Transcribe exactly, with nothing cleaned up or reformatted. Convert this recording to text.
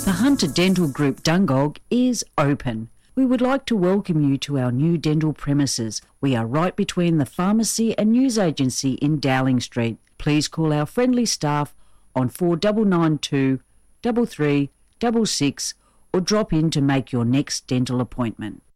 The Hunter Dental Group Dungog is open. We would like to welcome you to our new dental premises. We are right between the pharmacy and news agency in Dowling Street. Please call our friendly staff on four nine nine two, three three six six or drop in to make your next dental appointment.